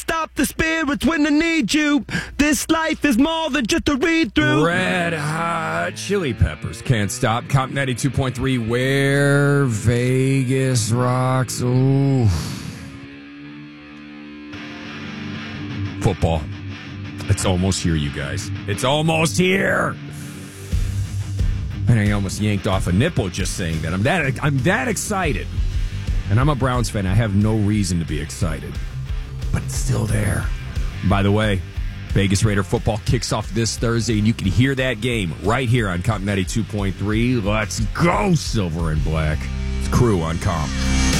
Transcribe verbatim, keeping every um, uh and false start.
stop the spirits when they need you. This life is more than just a read-through. Red Hot Chili Peppers, Can't Stop. Comp ninety-two point three, Where Vegas Rocks. Ooh. Football. It's almost here, you guys. It's almost here. And I almost yanked off a nipple just saying that. I'm that I'm that excited. And I'm a Browns fan. I have no reason to be excited. But it's still there. By the way, Vegas Raider football kicks off this Thursday, and you can hear that game right here on Comp ninety-two point three. Let's go, Silver and Black. It's Crew on Comp.